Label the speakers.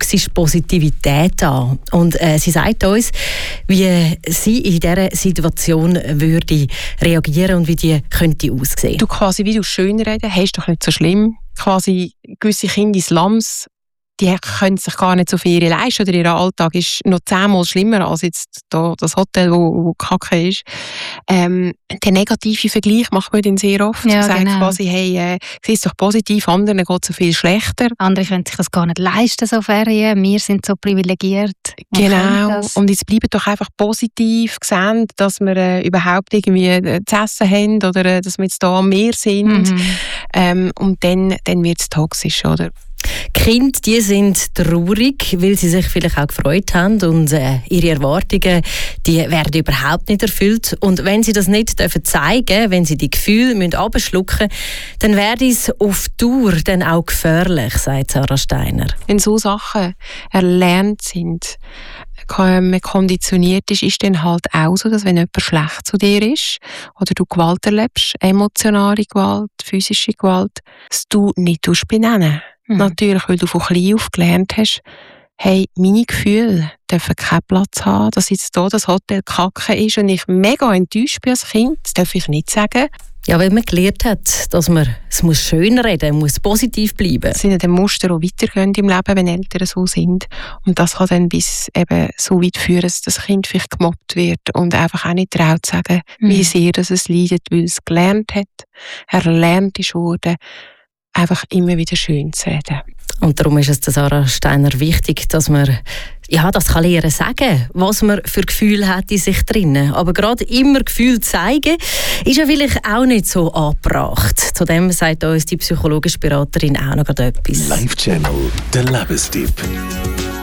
Speaker 1: toxische Positivität an. Und sie sagt uns, wie sie in dieser Situation würde reagieren und wie die könnte aussehen.
Speaker 2: Du quasi, wie du schönreden, hast doch nicht so schlimm. Quasi gewisse Kinder in Slums, die können sich gar nicht so viel leisten oder ihr Alltag ist noch 10-mal schlimmer als jetzt da das Hotel, wo kacke ist. Den negativen Vergleich macht man dann sehr oft.
Speaker 3: Ja,
Speaker 2: man sagt
Speaker 3: genau.
Speaker 2: quasi, hey, sieh es doch positiv, anderen geht es so viel schlechter.
Speaker 3: Andere können sich das gar nicht leisten, so Ferien. Wir sind so privilegiert.
Speaker 2: Genau. Und jetzt bleiben doch einfach positiv, sehen, dass wir überhaupt irgendwie zu essen haben oder dass wir jetzt hier am Meer sind. Und dann wird es toxisch, oder?
Speaker 1: Die Kinder, die sind traurig, weil sie sich vielleicht auch gefreut haben und ihre Erwartungen, die werden überhaupt nicht erfüllt. Und wenn sie das nicht zeigen dürfen, wenn sie die Gefühle runterschlucken müssen, dann wäre es auf Dauer dann auch gefährlich, sagt Sarah Steiner.
Speaker 2: Wenn so Sachen erlernt sind, man konditioniert ist dann halt auch so, dass wenn jemand schlecht zu dir ist oder du Gewalt erlebst, emotionale Gewalt, physische Gewalt, dass du nicht benennen. Natürlich, weil du von klein auf gelernt hast, hey, meine Gefühle dürfen keinen Platz haben, dass jetzt hier das Hotel kacke ist und ich mega enttäuscht bin als Kind, das darf ich nicht sagen.
Speaker 1: Ja, weil man gelernt hat, dass man es muss schön reden muss, positiv bleiben.
Speaker 2: Das sind ja die Muster, die weitergehen im Leben, wenn Eltern so sind. Und das kann dann bis eben so weit führen, dass das Kind vielleicht gemobbt wird und einfach auch nicht traut zu sagen, wie sehr dass es leidet, weil es gelernt hat, erlernt ist worden, einfach immer wieder schön zu reden.
Speaker 1: Und darum ist es der Sarah Steiner wichtig, dass man das kann lernen sagen, was man für Gefühle hat in sich drinnen. Aber gerade immer Gefühle zeigen, ist ja vielleicht auch nicht so angebracht. Zudem sagt uns die psychologische Beraterin auch noch etwas.
Speaker 4: Live Channel, der Lebenstipp.